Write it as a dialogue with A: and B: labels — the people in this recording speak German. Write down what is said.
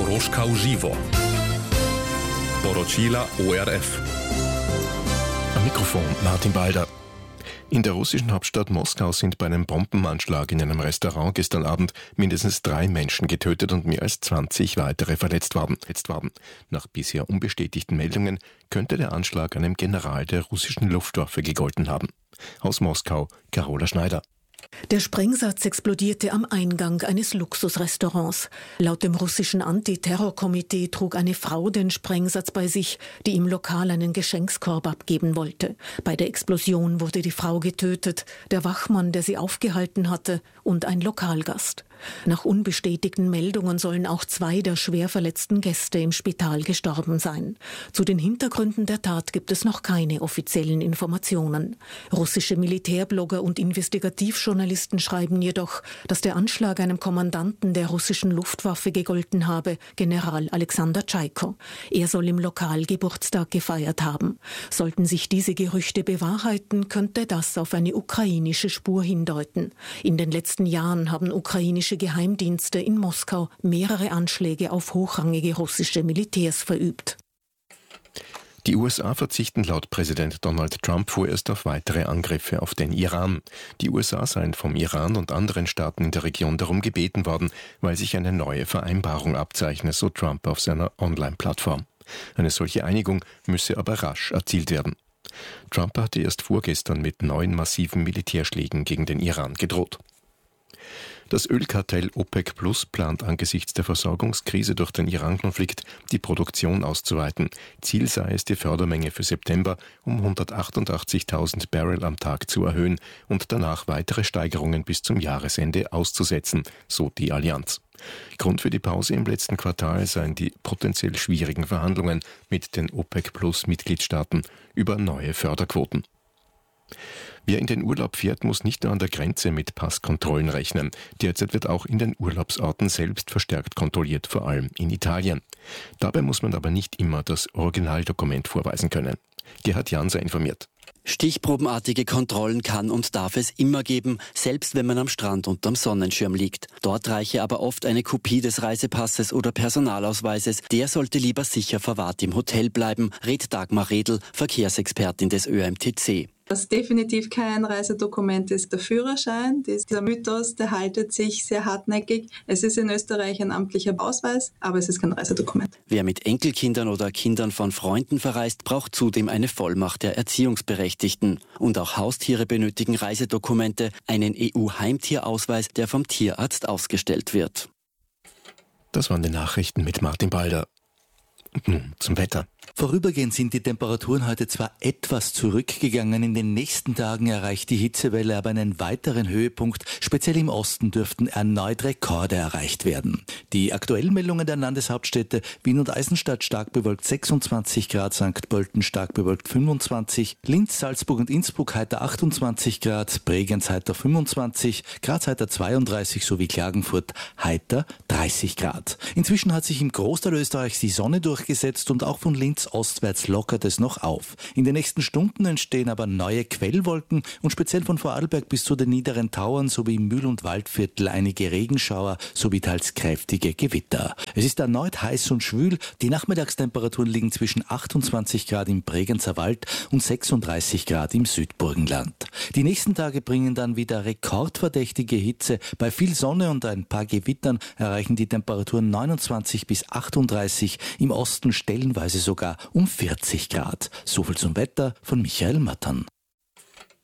A: Moscow Živo. Poročila ORF.
B: Am Mikrofon Martin Balder. In der russischen Hauptstadt Moskau sind bei einem Bombenanschlag in einem Restaurant gestern Abend mindestens 3 Menschen getötet und mehr als 20 weitere verletzt worden. Nach bisher unbestätigten Meldungen könnte der Anschlag einem General der russischen Luftwaffe gegolten haben. Aus Moskau, Carola Schneider.
C: Der Sprengsatz explodierte am Eingang eines Luxusrestaurants. Laut dem russischen Antiterrorkomitee trug eine Frau den Sprengsatz bei sich, die im Lokal einen Geschenkskorb abgeben wollte. Bei der Explosion wurde die Frau getötet, der Wachmann, der sie aufgehalten hatte, und ein Lokalgast. Nach unbestätigten Meldungen sollen auch 2 der schwer verletzten Gäste im Spital gestorben sein. Zu den Hintergründen der Tat gibt es noch keine offiziellen Informationen. Russische Militärblogger und Investigativjournalisten schreiben jedoch, dass der Anschlag einem Kommandanten der russischen Luftwaffe gegolten habe, General Alexander Tschaiko. Er soll im Lokal Geburtstag gefeiert haben. Sollten sich diese Gerüchte bewahrheiten, könnte das auf eine ukrainische Spur hindeuten. In den letzten Jahren haben ukrainische Geheimdienste in Moskau mehrere Anschläge auf hochrangige russische Militärs verübt.
B: Die USA verzichten laut Präsident Donald Trump vorerst auf weitere Angriffe auf den Iran. Die USA seien vom Iran und anderen Staaten in der Region darum gebeten worden, weil sich eine neue Vereinbarung abzeichne, so Trump auf seiner Online-Plattform. Eine solche Einigung müsse aber rasch erzielt werden. Trump hatte erst vorgestern mit 9 massiven Militärschlägen gegen den Iran gedroht. Das Ölkartell OPEC Plus plant angesichts der Versorgungskrise durch den Iran-Konflikt die Produktion auszuweiten. Ziel sei es, die Fördermenge für September um 188.000 Barrel am Tag zu erhöhen und danach weitere Steigerungen bis zum Jahresende auszusetzen, so die Allianz. Grund für die Pause im letzten Quartal seien die potenziell schwierigen Verhandlungen mit den OPEC Plus Mitgliedstaaten über neue Förderquoten. Wer in den Urlaub fährt, muss nicht nur an der Grenze mit Passkontrollen rechnen. Derzeit wird auch in den Urlaubsorten selbst verstärkt kontrolliert, vor allem in Italien. Dabei muss man aber nicht immer das Originaldokument vorweisen können. Gerhard Janser informiert.
D: Stichprobenartige Kontrollen kann und darf es immer geben, selbst wenn man am Strand unterm Sonnenschirm liegt. Dort reiche aber oft eine Kopie des Reisepasses oder Personalausweises. Der sollte lieber sicher verwahrt im Hotel bleiben, rät Dagmar Redl, Verkehrsexpertin des ÖMTC.
E: Was definitiv kein Reisedokument ist, der Führerschein. Dieser Mythos, der haltet sich sehr hartnäckig. Es ist in Österreich ein amtlicher Ausweis, aber es ist kein Reisedokument.
D: Wer mit Enkelkindern oder Kindern von Freunden verreist, braucht zudem eine Vollmacht der Erziehungsberechtigten. Und auch Haustiere benötigen Reisedokumente, einen EU-Heimtierausweis, der vom Tierarzt ausgestellt wird.
B: Das waren die Nachrichten mit Martin Balder. Und nun zum Wetter.
F: Vorübergehend sind die Temperaturen heute zwar etwas zurückgegangen, in den nächsten Tagen erreicht die Hitzewelle aber einen weiteren Höhepunkt. Speziell im Osten dürften erneut Rekorde erreicht werden. Die aktuellen Meldungen der Landeshauptstädte Wien und Eisenstadt stark bewölkt 26 Grad, St. Pölten stark bewölkt 25, Linz, Salzburg und Innsbruck heiter 28 Grad, Bregenz heiter 25, Graz heiter 32 sowie Klagenfurt heiter 30 Grad. Inzwischen hat sich im Großteil Österreichs die Sonne durchgesetzt und auch von Linz ostwärts lockert es noch auf. In den nächsten Stunden entstehen aber neue Quellwolken und speziell von Vorarlberg bis zu den niederen Tauern sowie im Mühl- und Waldviertel einige Regenschauer sowie teils kräftige Gewitter. Es ist erneut heiß und schwül. Die Nachmittagstemperaturen liegen zwischen 28 Grad im Bregenzer Wald und 36 Grad im Südburgenland. Die nächsten Tage bringen dann wieder rekordverdächtige Hitze. Bei viel Sonne und ein paar Gewittern erreichen die Temperaturen 29 bis 38, im Osten stellenweise sogar um 40 Grad. So viel zum Wetter von Michael Mattern.